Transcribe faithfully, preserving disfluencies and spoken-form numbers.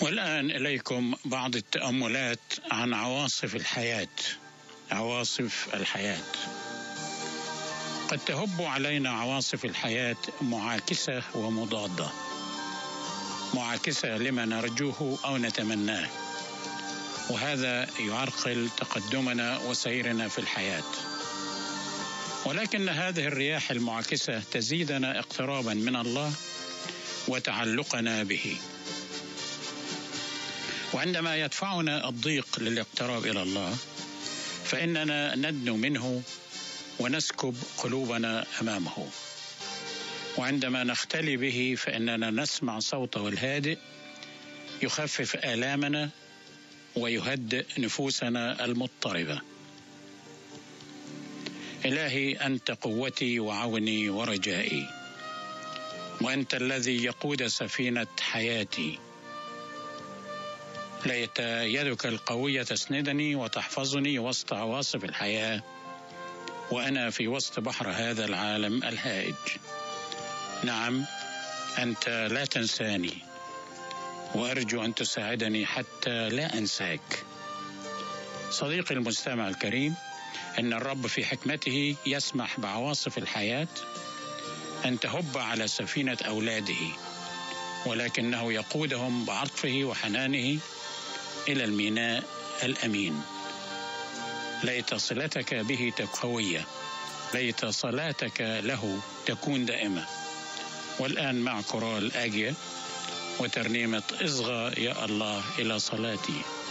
والآن إليكم بعض التأملات عن عواصف الحياة. عواصف الحياة قد تهب علينا عواصف الحياة معاكسة ومضادة، معاكسة لما نرجوه أو نتمناه، وهذا يعرقل تقدمنا وسيرنا في الحياة. ولكن هذه الرياح المعاكسة تزيدنا اقترابا من الله وتعلقنا به، وعندما يدفعنا الضيق للاقتراب إلى الله فإننا ندنو منه ونسكب قلوبنا أمامه، وعندما نختلي به فإننا نسمع صوته الهادئ يخفف آلامنا ويهدئ نفوسنا المضطربة. إلهي، أنت قوتي وعوني ورجائي، وأنت الذي يقود سفينة حياتي. ليت يدك القوية تسندني وتحفظني وسط عواصف الحياة وأنا في وسط بحر هذا العالم الهائج. نعم، أنت لا تنساني، وأرجو أن تساعدني حتى لا أنساك. صديقي المستمع الكريم، إن الرب في حكمته يسمح بعواصف الحياة أن تهب على سفينة أولاده، ولكنه يقودهم بعطفه وحنانه إلى الميناء الأمين. ليت صلتك به تكون قوية، ليت صلاتك له تكون دائمة. والآن مع كورال آجيا وترنيمة اصغى يا الله إلى صلاتي.